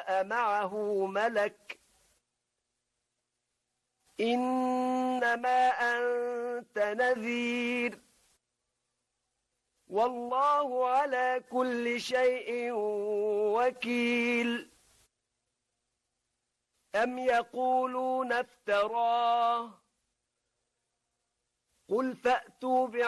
جاء معه ملك إنما أنت نذير والله على كل شيء وكيل أم يقولون افتراه قل فأتوا